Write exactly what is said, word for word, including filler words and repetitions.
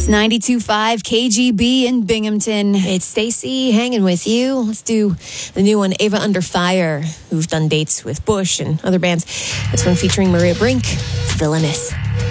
ninety-two point five K G B in Binghamton. It's Stacey hanging with you. Let's do the new one, Ava Under Fire, who've done dates with Bush and other bands. This one featuring Maria Brink, Villainous.